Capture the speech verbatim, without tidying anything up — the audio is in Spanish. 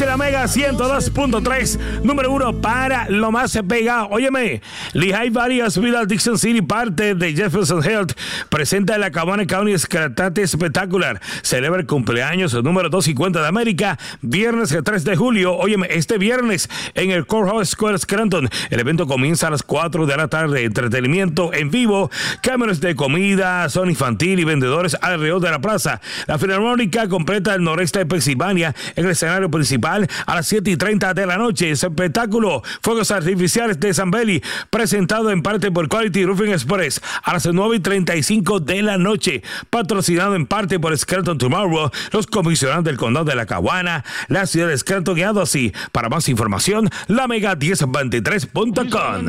de la Mega ciento dos punto tres, número uno para lo más pegado. Óyeme, Lehigh Valley Hospital Dixon City, parte de Jefferson Health, presenta el Acabane County Escatate Espectacular. Celebra el cumpleaños número doscientos cincuenta de América, viernes tres de julio. Óyeme, este viernes en el Courthouse Square Scranton. El evento comienza a las cuatro de la tarde. Entretenimiento en vivo, cámaras de comida, zona infantil y vendedores alrededor de la plaza. La Filarmónica completa el noreste de Pensilvania en el escenario principal a las siete y treinta de la noche. Ese espectáculo, fuegos artificiales de Zambelli, presentado en parte por Quality Roofing Express a las nueve y treinta y cinco de la noche. Patrocinado en parte por Scranton Tomorrow, los comisionados del condado de La Caguana, la ciudad de Scranton y así. Para más información, la mega diez veintitrés punto com.